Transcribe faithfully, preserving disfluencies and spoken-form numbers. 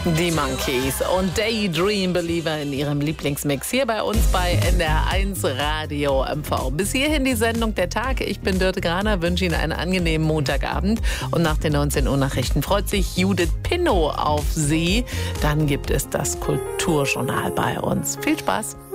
Die Monkeys und Daydream Believer in ihrem Lieblingsmix hier bei uns bei N D R eins Radio M V. Bis hierhin die Sendung Der Tag. Ich bin Dörte Graner, wünsche Ihnen einen angenehmen Montagabend. Und nach den neunzehn Uhr Nachrichten freut sich Judith Pinnow auf Sie. Dann gibt es das Kulturjournal bei uns. Viel Spaß.